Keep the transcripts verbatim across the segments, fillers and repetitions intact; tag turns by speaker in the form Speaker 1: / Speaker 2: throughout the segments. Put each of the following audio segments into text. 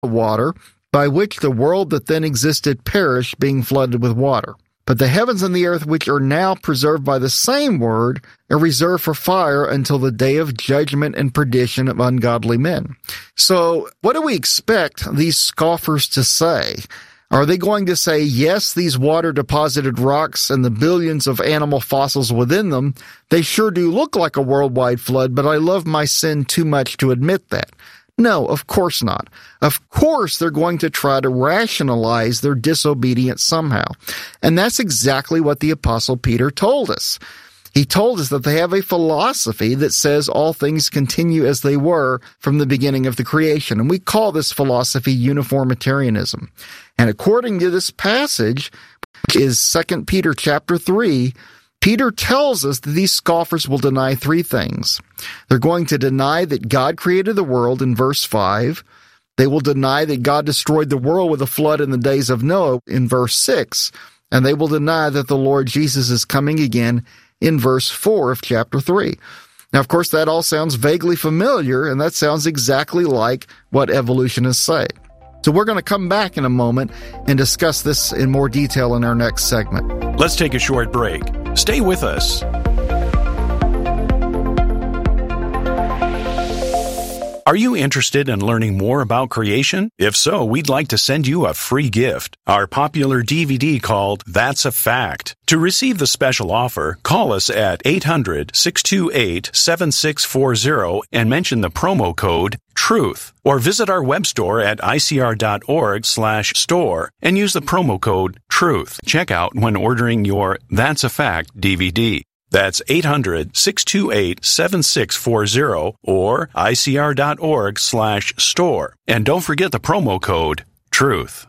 Speaker 1: water, by which the world that then existed perished, being flooded with water. But the heavens and the earth, which are now preserved by the same word, are reserved for fire until the day of judgment and perdition of ungodly men. So, what do we expect these scoffers to say? Are they going to say, yes, these water-deposited rocks and the billions of animal fossils within them, they sure do look like a worldwide flood, but I love my sin too much to admit that? No, of course not. Of course they're going to try to rationalize their disobedience somehow. And that's exactly what the Apostle Peter told us. He told us that they have a philosophy that says all things continue as they were from the beginning of the creation. And we call this philosophy uniformitarianism. And according to this passage, which is Second Peter chapter three, Peter tells us that these scoffers will deny three things. They're going to deny that God created the world in verse five. They will deny that God destroyed the world with a flood in the days of Noah in verse six. And they will deny that the Lord Jesus is coming again in verse four of chapter three. Now, of course, that all sounds vaguely familiar, and that sounds exactly like what evolutionists say. So we're going to come back in a moment and discuss this in more detail in our next segment.
Speaker 2: Let's take a short break. Stay with us. Are you interested in learning more about creation? If so, we'd like to send you a free gift, our popular D V D called That's a Fact. To receive the special offer, call us at eight hundred, six two eight, seven six four zero and mention the promo code TRUTH, or visit our web store at I C R dot org slash store and use the promo code TRUTH. Check out when ordering your That's a Fact D V D. That's eight hundred, six two eight, seven six four zero or I C R dot org slash store. And don't forget the promo code TRUTH.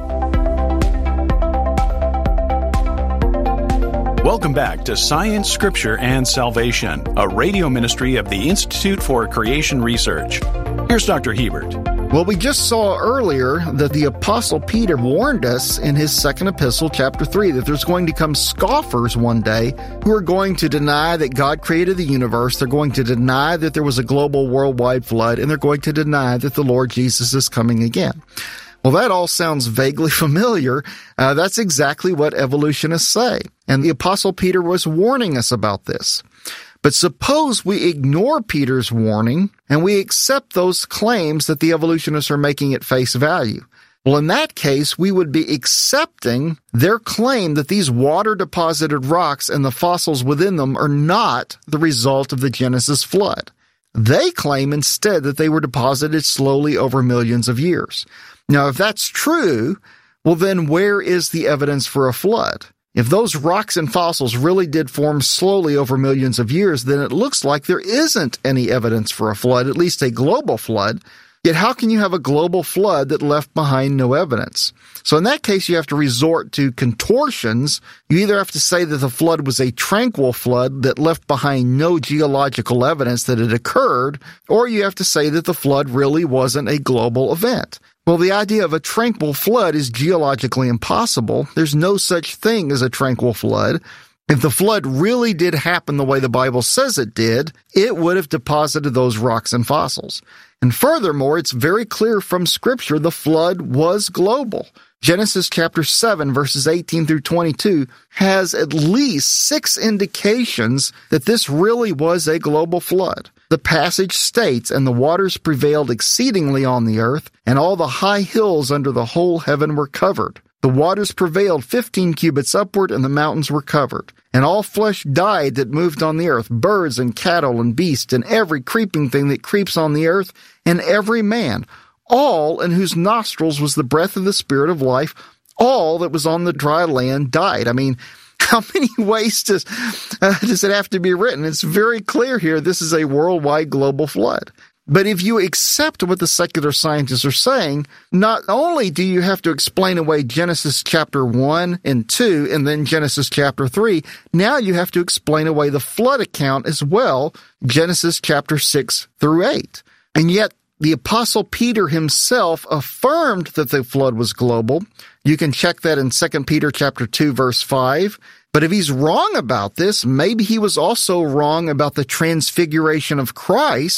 Speaker 2: Welcome back to Science, Scripture, and Salvation, a radio ministry of the Institute for Creation Research. Here's Doctor Hebert.
Speaker 1: Well, we just saw earlier that the Apostle Peter warned us in his second epistle, chapter three, that there's going to come scoffers one day who are going to deny that God created the universe. They're going to deny that there was a global worldwide flood, and they're going to deny that the Lord Jesus is coming again. Well, that all sounds vaguely familiar. Uh, that's exactly what evolutionists say. And the Apostle Peter was warning us about this. But suppose we ignore Peter's warning and we accept those claims that the evolutionists are making at face value. Well, in that case, we would be accepting their claim that these water-deposited rocks and the fossils within them are not the result of the Genesis flood. They claim instead that they were deposited slowly over millions of years. Now, if that's true, well, then where is the evidence for a flood? If those rocks and fossils really did form slowly over millions of years, then it looks like there isn't any evidence for a flood, at least a global flood. Yet how can you have a global flood that left behind no evidence? So in that case, you have to resort to contortions. You either have to say that the flood was a tranquil flood that left behind no geological evidence that it occurred, or you have to say that the flood really wasn't a global event. Well, the idea of a tranquil flood is geologically impossible. There's no such thing as a tranquil flood. If the flood really did happen the way the Bible says it did, it would have deposited those rocks and fossils. And furthermore, it's very clear from Scripture the flood was global. Genesis chapter seven, verses eighteen through twenty-two, has at least six indications that this really was a global flood. The passage states, "And the waters prevailed exceedingly on the earth, and all the high hills under the whole heaven were covered. The waters prevailed fifteen cubits upward, and the mountains were covered. And all flesh died that moved on the earth, birds and cattle and beasts, and every creeping thing that creeps on the earth, and every man, all in whose nostrils was the breath of the Spirit of life, all that was on the dry land died." I mean, how many ways does, uh, does it have to be written? It's very clear here this is a worldwide global flood. But if you accept what the secular scientists are saying, not only do you have to explain away Genesis chapter one and two and then Genesis chapter three, now you have to explain away the flood account as well, Genesis chapter six through eight. And yet, the Apostle Peter himself affirmed that the flood was global. You can check that in Second Peter chapter two, verse five. But if he's wrong about this, maybe he was also wrong about the transfiguration of Christ,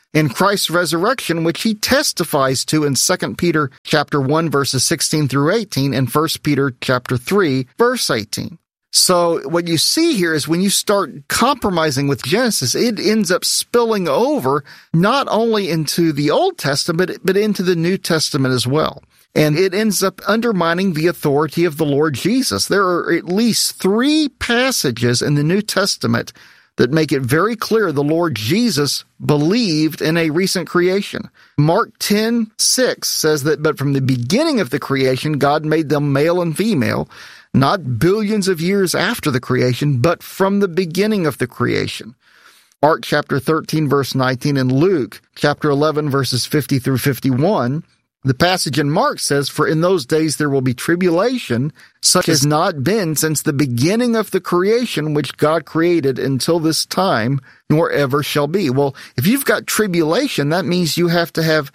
Speaker 1: in Christ's resurrection, which he testifies to in Second Peter chapter one, verses sixteen through eighteen, and First Peter chapter three, verse eighteen. So what you see here is when you start compromising with Genesis, it ends up spilling over not only into the Old Testament, but into the New Testament as well. And it ends up undermining the authority of the Lord Jesus. There are at least three passages in the New Testament that make it very clear the Lord Jesus believed in a recent creation. Mark ten six says that, but from the beginning of the creation, God made them male and female, not billions of years after the creation, but from the beginning of the creation. Mark chapter thirteen, verse nineteen, and Luke chapter eleven, verses fifty through fifty-one, the passage in Mark says, for in those days there will be tribulation, such as not been since the beginning of the creation which God created until this time, nor ever shall be. Well, if you've got tribulation, that means you have to have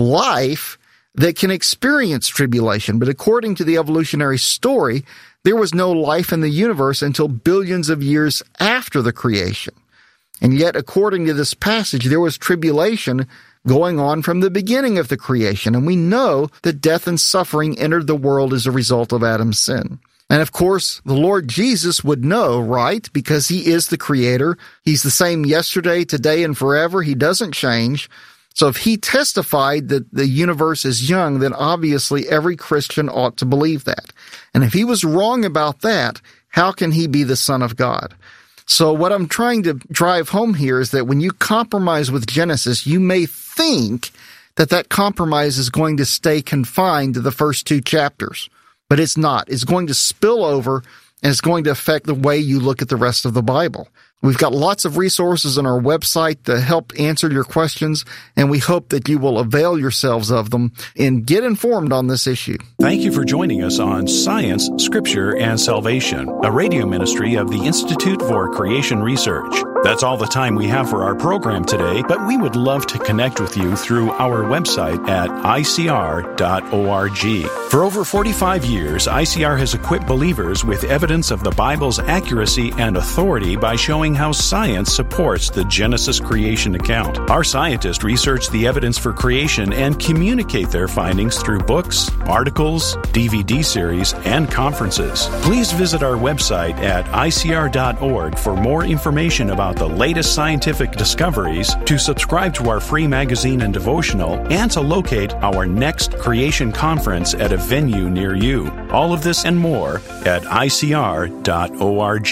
Speaker 1: life that can experience tribulation. But according to the evolutionary story, there was no life in the universe until billions of years after the creation. And yet, according to this passage, there was tribulation going on from the beginning of the creation. And we know that death and suffering entered the world as a result of Adam's sin. And of course, the Lord Jesus would know, right? Because he is the creator. He's the same yesterday, today, and forever. He doesn't change. So if he testified that the universe is young, then obviously every Christian ought to believe that. And if he was wrong about that, how can he be the Son of God? So what I'm trying to drive home here is that when you compromise with Genesis, you may think that that compromise is going to stay confined to the first two chapters, but it's not. It's going to spill over, and it's going to affect the way you look at the rest of the Bible. We've got lots of resources on our website to help answer your questions, and we hope that you will avail yourselves of them and get informed on this issue.
Speaker 2: Thank you for joining us on Science, Scripture, and Salvation, a radio ministry of the Institute for Creation Research. That's all the time we have for our program today, but we would love to connect with you through our website at I C R dot org. For over forty-five years, I C R has equipped believers with evidence of the Bible's accuracy and authority by showing how science supports the Genesis creation account. Our scientists research the evidence for creation and communicate their findings through books, articles, D V D series, and conferences. Please visit our website at I C R dot org for more information about the latest scientific discoveries, to subscribe to our free magazine and devotional, and to locate our next creation conference at a venue near you. All of this and more at I C R dot org.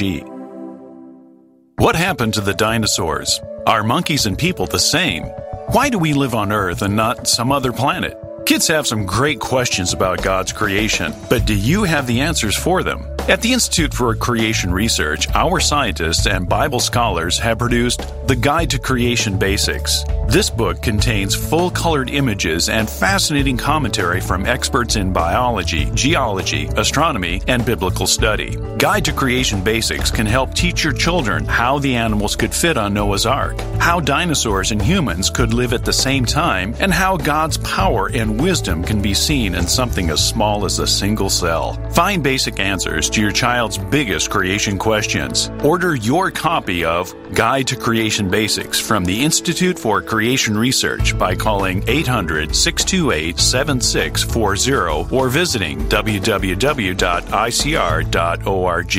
Speaker 2: What happened to the dinosaurs? Are monkeys and people the same? Why do we live on Earth and not some other planet? Kids have some great questions about God's creation, but do you have the answers for them? At the Institute for Creation Research, our scientists and Bible scholars have produced The Guide to Creation Basics. This book contains full-colored images and fascinating commentary from experts in biology, geology, astronomy, and biblical study. Guide to Creation Basics can help teach your children how the animals could fit on Noah's Ark, how dinosaurs and humans could live at the same time, and how God's power and wisdom can be seen in something as small as a single cell. Find basic answers to your child's biggest creation questions. Order your copy of Guide to Creation Basics from the Institute for Creation Research by calling eight hundred, six two eight, seven six four zero or visiting w w w dot I C R dot org.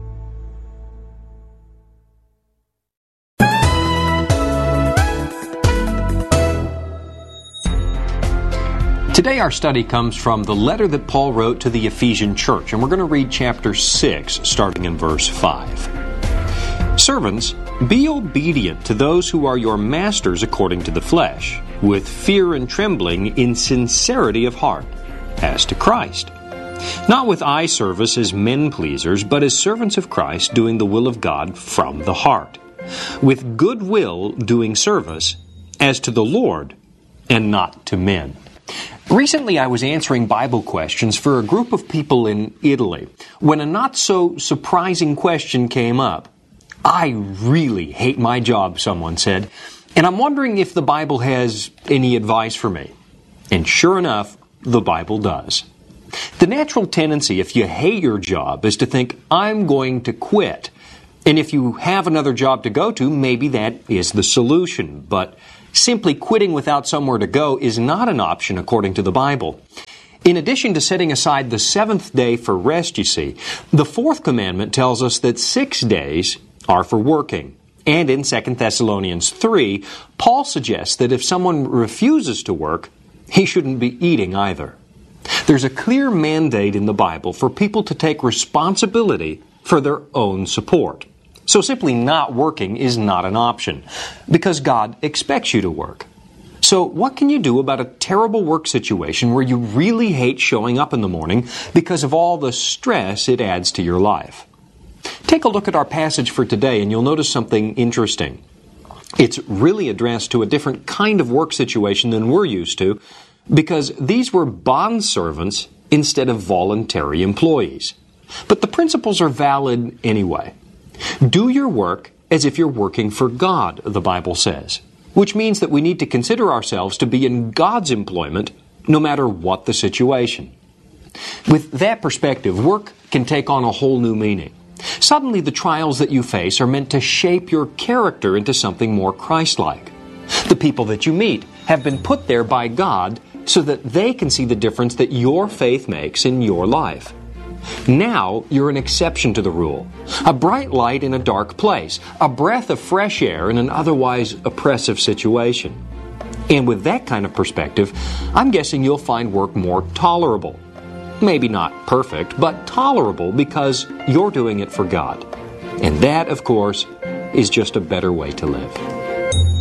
Speaker 3: Today our study comes from the letter that Paul wrote to the Ephesian church, and we're going to read chapter six, starting in verse five. Servants, be obedient to those who are your masters according to the flesh, with fear and trembling in sincerity of heart, as to Christ. Not with eye service as men-pleasers, but as servants of Christ, doing the will of God from the heart, with good will doing service, as to the Lord, and not to men. Recently, I was answering Bible questions for a group of people in Italy when a not-so-surprising question came up. I really hate my job, someone said, and I'm wondering if the Bible has any advice for me. And sure enough, the Bible does. The natural tendency, if you hate your job, is to think, I'm going to quit. And if you have another job to go to, maybe that is the solution. But Simply quitting without somewhere to go is not an option according to the Bible. In addition to setting aside the seventh day for rest, you see, the fourth commandment tells us that six days are for working. And in Second Thessalonians three, Paul suggests that if someone refuses to work, he shouldn't be eating either. There's a clear mandate in the Bible for people to take responsibility for their own support. So simply not working is not an option, because God expects you to work. So what can you do about a terrible work situation where you really hate showing up in the morning because of all the stress it adds to your life? Take a look at our passage for today and you'll notice something interesting. It's really addressed to a different kind of work situation than we're used to, because these were bondservants instead of voluntary employees. But the principles are valid anyway. Do your work as if you're working for God, the Bible says, which means that we need to consider ourselves to be in God's employment no matter what the situation. With that perspective, work can take on a whole new meaning. Suddenly, the trials that you face are meant to shape your character into something more Christ-like. The people that you meet have been put there by God so that they can see the difference that your faith makes in your life. Now, you're an exception to the rule, a bright light in a dark place, a breath of fresh air in an otherwise oppressive situation. And with that kind of perspective, I'm guessing you'll find work more tolerable. Maybe not perfect, but tolerable because you're doing it for God. And that, of course, is just a better way to live.